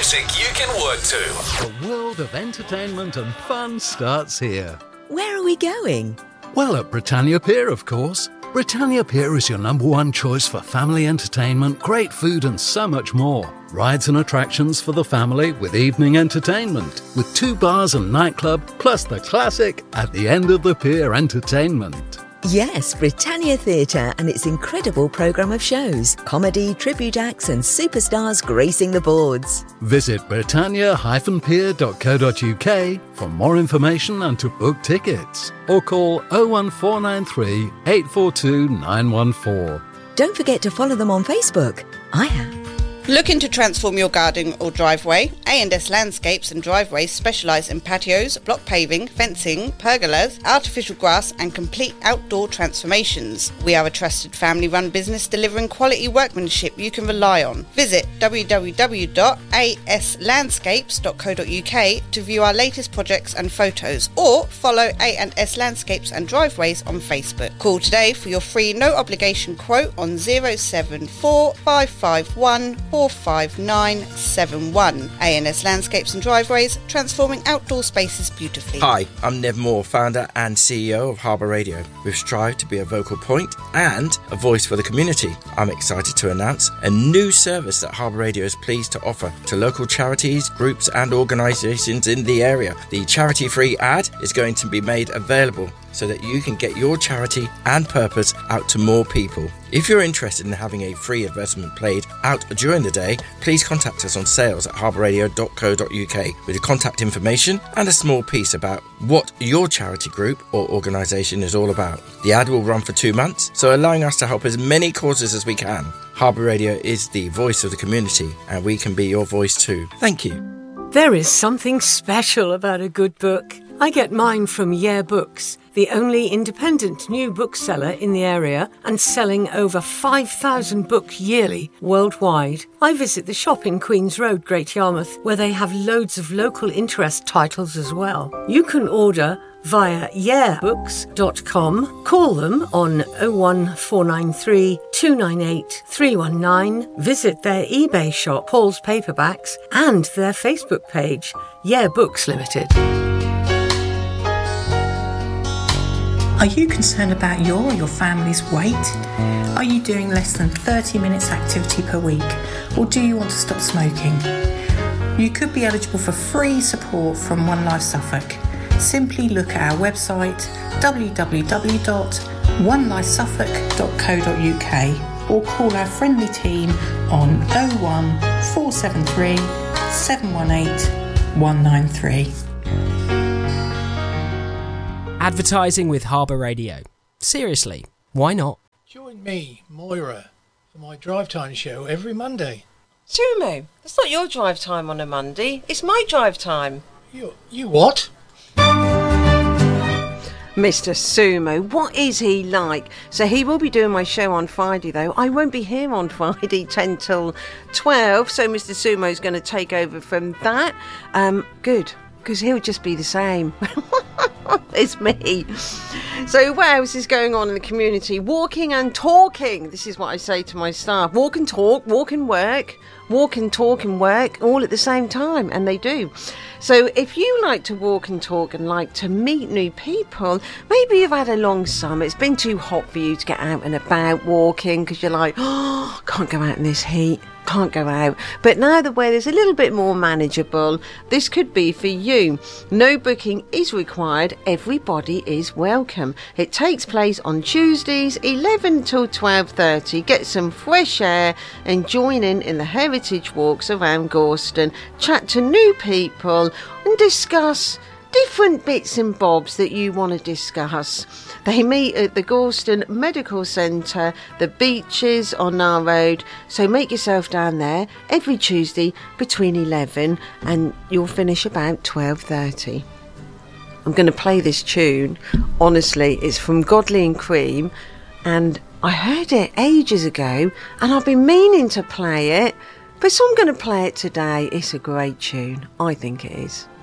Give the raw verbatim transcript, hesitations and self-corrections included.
music you can work to. The world of entertainment and fun starts here. Where are we going? Well, at Britannia Pier, of course. Britannia Pier is your number one choice for family entertainment, great food and so much more. Rides and attractions for the family with evening entertainment, with two bars and nightclub, plus the classic at the end of the pier entertainment. Yes, Britannia Theatre and its incredible programme of shows, comedy, tribute acts and superstars gracing the boards. Visit britannia dash pier dot co dot uk for more information and to book tickets. Or call oh one four nine three, eight four two, nine one four. Don't forget to follow them on Facebook. I have. Looking to transform your garden or driveway? A and S Landscapes and Driveways specialise in patios, block paving, fencing, pergolas, artificial grass and complete outdoor transformations. We are a trusted family-run business delivering quality workmanship you can rely on. Visit w w w dot a s landscapes dot co dot u k to view our latest projects and photos, or follow A and S Landscapes and Driveways on Facebook. Call today for your free no-obligation quote on oh seven four, five five one, four five nine seven one. A and S Landscapes and Driveways, transforming outdoor spaces beautifully. Hi, I'm Nev Moore, founder and C E O of Harbour Radio. We've strived to be a vocal point and a voice for the community. I'm excited to announce a new service that Harbour Radio is pleased to offer to local charities, groups and organisations in the area. The charity-free ad is going to be made available so that you can get your charity and purpose out to more people. If you're interested in having a free advertisement played out during the day, please contact us on sales at harbour radio dot co dot u k with your contact information and a small piece about what your charity group or organisation is all about. The ad will run for two months, so allowing us to help as many causes as we can. Harbour Radio is the voice of the community, and we can be your voice too. Thank you. There is something special about a good book. I get mine from Yeah Books, the only independent new bookseller in the area and selling over five thousand books yearly worldwide. I visit the shop in Queen's Road, Great Yarmouth, where they have loads of local interest titles as well. You can order via yeah books dot com. Call them on oh one four nine three, two nine eight, three one nine. Visit their eBay shop, Paul's Paperbacks, and their Facebook page, Yeah Books Limited. Are you concerned about your or your family's weight? Are you doing less than thirty minutes activity per week? Or do you want to stop smoking? You could be eligible for free support from One Life Suffolk. Simply look at our website w w w dot one life suffolk dot co dot u k or call our friendly team on oh one four seven three, seven one eight, one nine three. Advertising with Harbour Radio. Seriously, why not? Join me, Moira, for my drive time show every Monday. Sumo, that's not your drive time on a Monday. It's my drive time. You, you what? Mister Sumo, what is he like? So he will be doing my show on Friday, though. I won't be here on Friday, ten till twelve, so Mister Sumo's going to take over from that. Um, good, because he'll just be the same. It's me. So what else is going on in the community? Walking and talking. This is what I say to my staff. Walk and talk, walk and work, walk and talk and work all at the same time, and they do. So if you like to walk and talk and like to meet new people, maybe you've had a long summer, it's been too hot for you to get out and about walking because you're like, oh, can't go out in this heat, can't go out. But now the weather's a little bit more manageable, this could be for you. No booking is required, everybody is welcome. It takes place on Tuesdays, eleven till twelve thirty. Get some fresh air and join in in the heritage walks around Gorston. Chat to new people and discuss different bits and bobs that you want to discuss. They meet at the Gorston Medical Centre, the beaches on our road, so make yourself down there every Tuesday between eleven and you'll finish about twelve thirty. I'm going to play this tune. Honestly, it's from Godley and Cream, and I heard it ages ago and I've been meaning to play it, but so I'm going to play it today. It's a great tune. I think it is.